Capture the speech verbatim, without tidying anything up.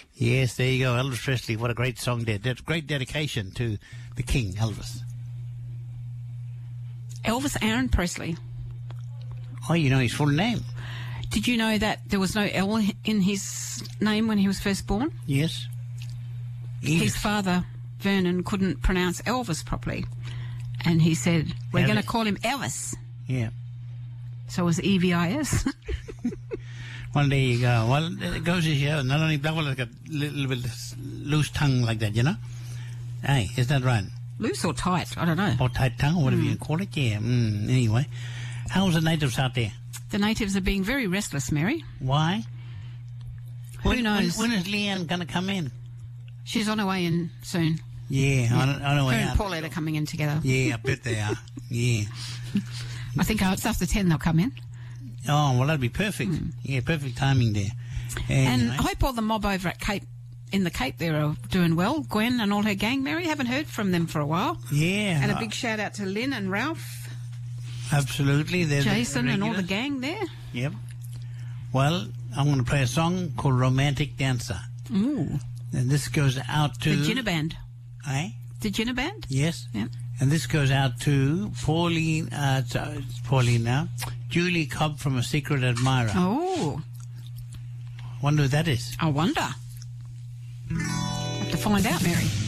Yes, there you go, Elvis Presley. What a great song there. That's great dedication to the King, Elvis. Elvis Aaron Presley. Oh, you know his full name? Did you know that there was no L in his name when he was first born? Yes. His Yes. father, Vernon, couldn't pronounce Elvis properly. And he said, we're going to Elvis. call him Elvis. Yeah. So it was E V I S. Well, there you go. Well, it goes to show, not only black, like a little bit loose tongue like that, you know? Hey, is that right? Loose or tight? I don't know. Or tight tongue, or whatever Mm. you call it, yeah. Mm, anyway. How's the natives out there? The natives are being very restless, Mary. Why? Who when, knows? When, when is Leanne going to come in? She's on her way in soon. Yeah, Yeah. on, on her Her way and out. Paulette are coming in together. Yeah, I bet they are. Yeah. I think uh, it's after ten they'll come in. Oh, well, that'd be perfect. Mm. Yeah, perfect timing there. And Anyway. I hope all the mob over at Cape, in the Cape there are doing well. Gwen and all her gang, Mary, haven't heard from them for a while. Yeah. And a big shout out to Lynn and Ralph, Absolutely. They're the Jason and all the regulars. gang there. Yep. Well, I'm going to play a song called Romantic Dancer. Ooh. And this goes out to... The Ginner Band. Eh? The Ginner Band? Yes. Yeah. And this goes out to Pauline, uh, it's, uh, it's Pauline now, Julie Cobb from A Secret Admirer. Oh. Wonder who that is. I wonder. Have to find out, Mary.